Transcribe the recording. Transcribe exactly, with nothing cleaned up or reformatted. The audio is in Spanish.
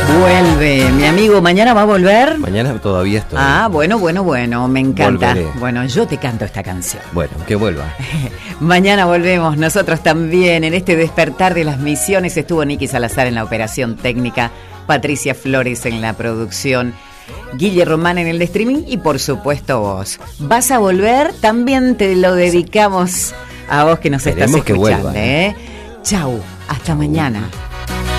Vuelve, mi amigo, ¿mañana va a volver? Mañana todavía estoy. Ah, bueno, bueno, bueno, me encanta. Volveré. Bueno, yo te canto esta canción. Bueno, que vuelva. Mañana volvemos, nosotros también. En este despertar de las misiones estuvo Nicky Salazar en la operación técnica, Patricia Flores en la producción, Guille Román en el de streaming y por supuesto vos. ¿Vas a volver? También te lo dedicamos a vos que nos Esperemos estás escuchando. que vuelva, ¿eh? Chau, hasta mañana.